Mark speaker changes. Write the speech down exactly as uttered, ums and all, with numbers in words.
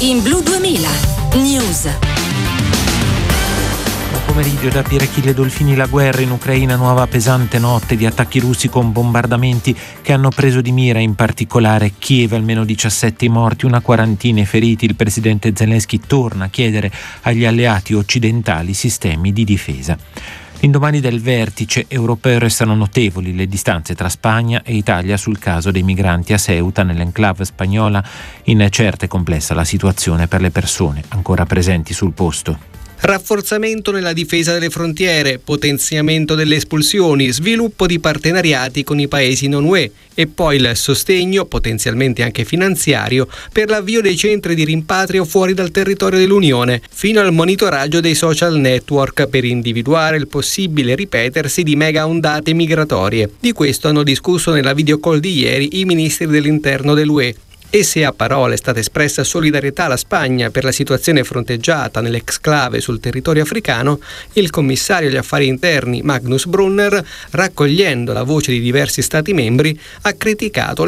Speaker 1: in Blu duemila News.
Speaker 2: Pomeriggio da Pierachille Dolfini. La guerra in Ucraina, nuova pesante notte di attacchi russi con bombardamenti che hanno preso di mira in particolare Kiev, almeno diciassette morti, una quarantina i feriti. Il presidente Zelensky torna a chiedere agli alleati occidentali sistemi di difesa. L'indomani del vertice europeo restano notevoli le distanze tra Spagna e Italia sul caso dei migranti a Ceuta, nell'enclave spagnola. Incerta e complessa la situazione per le persone ancora presenti sul posto.
Speaker 3: Rafforzamento nella difesa delle frontiere, potenziamento delle espulsioni, sviluppo di partenariati con i paesi non U E e poi il sostegno, potenzialmente anche finanziario, per l'avvio dei centri di rimpatrio fuori dal territorio dell'Unione, fino al monitoraggio dei social network per individuare il possibile ripetersi di mega ondate migratorie. Di questo hanno discusso nella videocall di ieri i ministri dell'interno dell'U E. E se a parole è stata espressa solidarietà alla Spagna per la situazione fronteggiata nell'exclave sul territorio africano, il commissario agli affari interni Magnus Brunner, raccogliendo la voce di diversi Stati membri, ha criticato